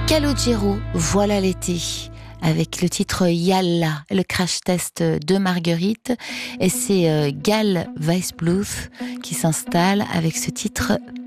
Calogero, voilà l'été, avec le titre Yalla, le crash test de Marguerite, et c'est Gal Weissbluth qui s'installe avec ce titre